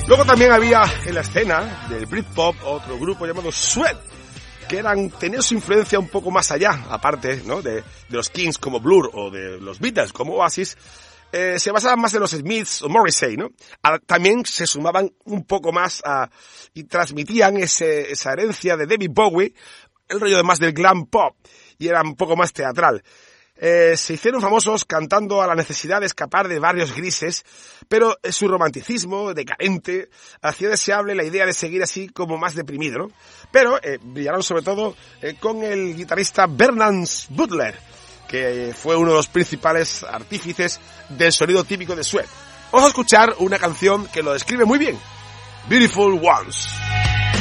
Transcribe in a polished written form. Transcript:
Luego también había en la escena del Britpop otro grupo llamado Sweat, que tenían su influencia un poco más allá, aparte, ¿no?, de los Kings como Blur o de los Beatles como Oasis. Se basaban más en los Smiths o Morrissey, ¿no? También se sumaban un poco más y transmitían esa herencia de David Bowie, el rollo de más del glam pop, y era un poco más teatral. Se hicieron famosos cantando a la necesidad de escapar de barrios grises, pero su romanticismo decadente hacía deseable la idea de seguir así como más deprimido, ¿no? Pero brillaron sobre todo con el guitarrista Bernard Butler, que fue uno de los principales artífices del sonido típico de Sweat. Vamos a escuchar una canción que lo describe muy bien, Beautiful Ones.